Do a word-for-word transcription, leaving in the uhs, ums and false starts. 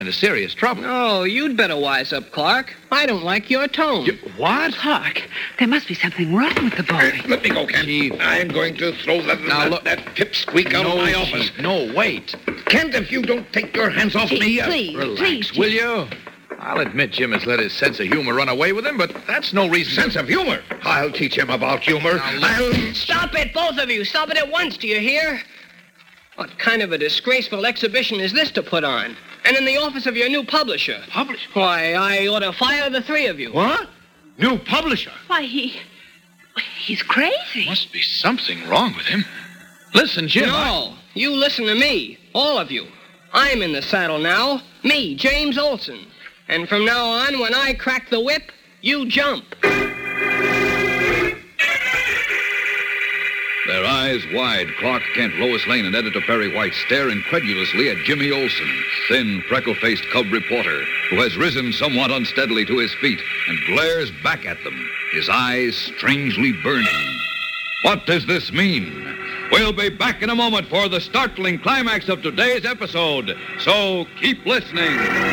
into serious trouble. Oh, you'd better wise up, Clark. I don't like your tone. You, what? Clark, there must be something wrong with the boy. Uh, let me go, Kent. Chief. I'm going to throw that, Now, that, look- that pipsqueak out no, of my Chief, office. No, wait. Kent, if you don't take your hands off me... uh, Please, Relax, please. will you? I'll admit Jim has let his sense of humor run away with him, but that's no reason... Sense of humor. I'll teach him about humor. Now, look- I'll... Stop it, both of you. Stop it at once, do you hear? What kind of a disgraceful exhibition is this to put on? And in the office of your new publisher. Publisher? Why, I ought to fire the three of you. What? New publisher? Why, he... He's crazy. Must be something wrong with him. Listen, Jim. I- No, you listen to me, all of you. I'm in the saddle now. Me, James Olson. And from now on, when I crack the whip, you jump. Their eyes wide, Clark Kent, Lois Lane, and Editor Perry White stare incredulously at Jimmy Olsen, thin, freckle-faced cub reporter, who has risen somewhat unsteadily to his feet and glares back at them, his eyes strangely burning. What does this mean? We'll be back in a moment for the startling climax of today's episode, so keep listening.